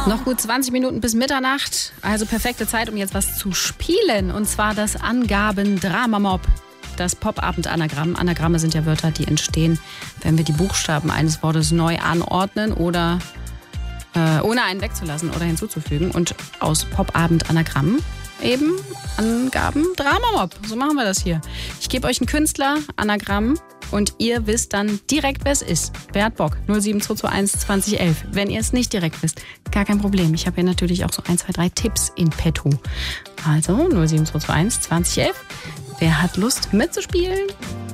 Noch gut 20 Minuten bis Mitternacht. Also perfekte Zeit, um jetzt was zu spielen. Und zwar das Angaben-Drama-Mob. Das Pop-Abend-Anagramm. Anagramme sind ja Wörter, die entstehen, wenn wir die Buchstaben eines Wortes neu anordnen oder ohne einen wegzulassen oder hinzuzufügen. Und aus Pop-Abend-Anagrammen eben Angaben-Drama-Mob. So machen wir das hier. Ich gebe euch einen Künstler, Anagramm, und ihr wisst dann direkt, wer es ist. Wer hat Bock? 07221 2011. Wenn ihr es nicht direkt wisst, gar kein Problem. Ich habe ja natürlich auch so 1, 2, 3 Tipps in petto. Also 07221 2011. Wer hat Lust mitzuspielen?